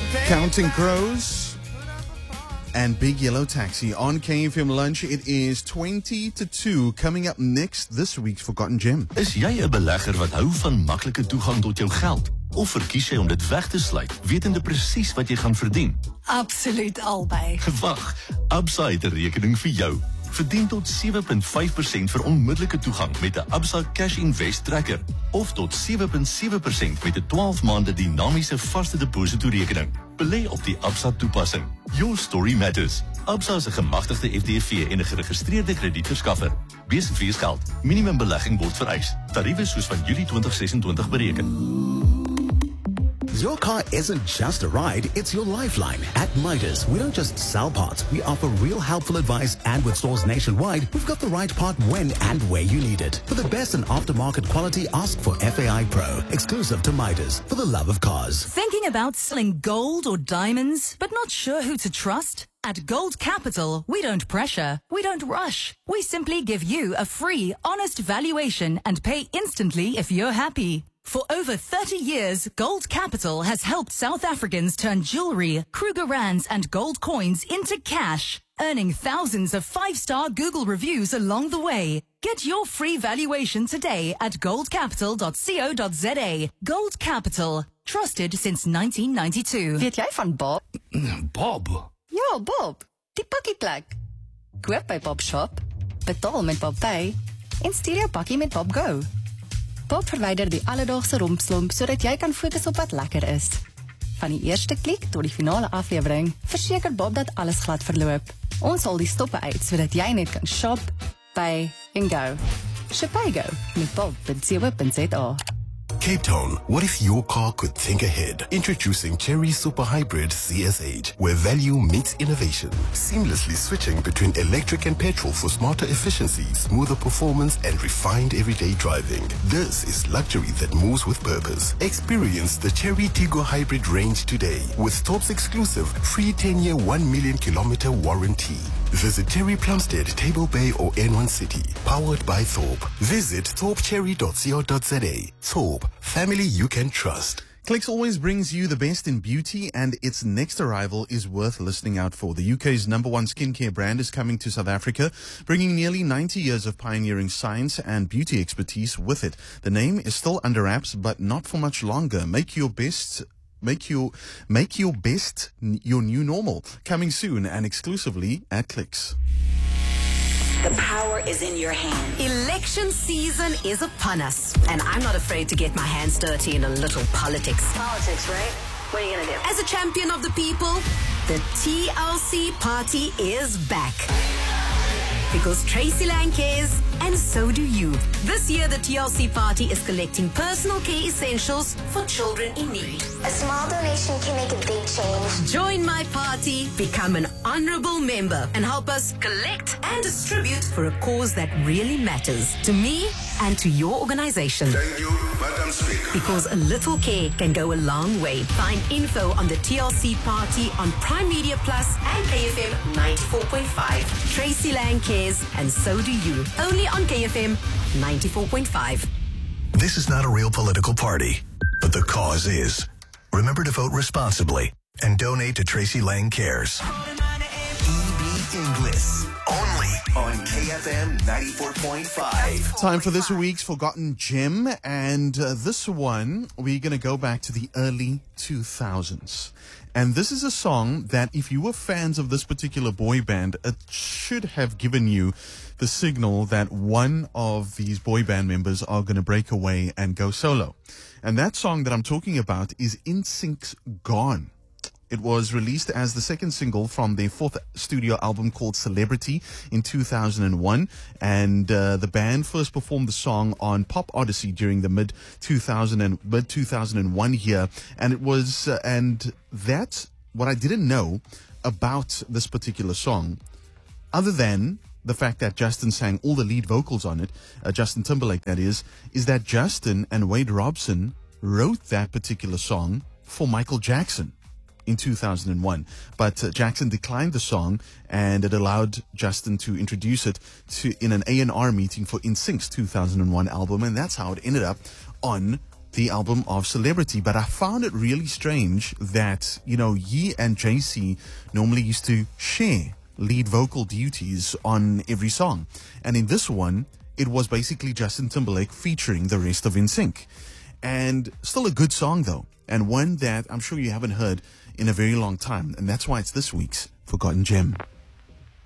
Counting Crows and Big Yellow Taxi on KFM Lunch. It is 20 to 2. Coming up next, this week's Forgotten Gem. Is jy 'n belegger wat hou van maklike toegang tot jou geld? Of verkies jy om dit weg te sluit, wetende presies wat jy gaan verdien? Absoluut albei. Wag, Absa het 'n rekening vir jou. Verdien tot 7.5% vir onmiddellike toegang met 'n Absa Cash Invest Tracker of tot 7.7% met 'n 12 maande dinamiese vaste depositorekening. Belê op die Absa toepassing. Your story matters. Absa is 'n gemagtigde FDV en 'n geregistreerde kredietverskaffer. Besigheidsfees geld. Minimum belegging word vereis. Tariewe soos van Julie 2026 bereken. Your car isn't just a ride, it's your lifeline. At Midas, we don't just sell parts, we offer real helpful advice, and with stores nationwide, we've got the right part when and where you need it. For the best in aftermarket quality, ask for FAI Pro, exclusive to Midas, for the love of cars. Thinking about selling gold or diamonds, but not sure who to trust? At Gold Capital, we don't pressure, we don't rush. We simply give you a free, honest valuation and pay instantly if you're happy. For over 30 years, Gold Capital has helped South Africans turn jewelry, Kruger Rands and gold coins into cash, earning thousands of 5-star Google reviews along the way. Get your free valuation today at goldcapital.co.za. Gold Capital, trusted since 1992. Weet jy van Bob? Bob? Ja, Bob. Die pakkieplek. Koop by Bob Shop, betaal met Bob Pay en stuur jou pakkie met Bob Go. Bob verwyder die alledaagse rompslomp sodat jy kan fokus op wat lekker is. Van die eerste klik tot die finale aflewering, verseker Bob dat alles glad verloop. Ons haal die stoppe uit sodat jy net kan shop, pay en go. Shopaygo met bob.co.za. Cape Town, what if your car could think ahead? Introducing Cherry Super Hybrid CSH, where value meets innovation. Seamlessly switching between electric and petrol for smarter efficiency, smoother performance, and refined everyday driving. This is luxury that moves with purpose. Experience the Cherry Tiggo Hybrid range today with Thorpe's exclusive free 10-year 1 million kilometer warranty. Visit Cherry Plumstead, Table Bay or N1 City. Powered by Thorpe. Visit thorpecherry.co.za. Thorpe, family you can trust. Clicks always brings you the best in beauty, and its next arrival is worth listening out for. The UK's #1 skincare brand is coming to South Africa, bringing nearly 90 years of pioneering science and beauty expertise with it. The name is still under wraps, but not for much longer. Make your best your new normal. Coming soon and exclusively at Clicks. The power is in your hand. Election season is upon us, and I'm not afraid to get my hands dirty in a little politics. Politics, right? What are you going to do? As a champion of the people, the TLC party is back. Because Tracy Lang cares, and so do you. This year, the TLC party is collecting personal care essentials for children in need. A small donation can make a big change. Join my party, become an honorable member, and help us collect and distribute for a cause that really matters to me and to your organization. Thank you, Madam Speaker. Because a little care can go a long way. Find info on the TLC party on Prime Media Plus and KFM 94.5. Tracy Lang cares, and so do you. Only on KFM 94.5. This is not a real political party, but the cause is. Remember to vote responsibly and donate to Tracy Lang Cares. EB English, only on KFM 94.5. Time for this week's Forgotten Gem, and this one, we're going to go back to the early 2000s. And this is a song that, if you were fans of this particular boy band, it should have given you the signal that one of these boy band members are going to break away and go solo. And that song that I'm talking about is NSYNC's Gone. It was released as the second single from their fourth studio album called Celebrity in 2001. And the band first performed the song on Pop Odyssey during the mid-2001 year. And it was, and that's what I didn't know about this particular song, other than the fact that Justin sang all the lead vocals on it, Justin Timberlake that is that Justin and Wade Robson wrote that particular song for Michael Jackson in 2001. But Jackson declined the song, and it allowed Justin to introduce it in an A&R meeting for NSYNC's 2001 album, and that's how it ended up on the album of Celebrity, but I found it really strange that, he and JC normally used to share lead vocal duties on every song. And in this one, it was basically Justin Timberlake featuring the rest of NSYNC. And still a good song though, and one that I'm sure you haven't heard in a very long time, and that's why it's this week's Forgotten Gem.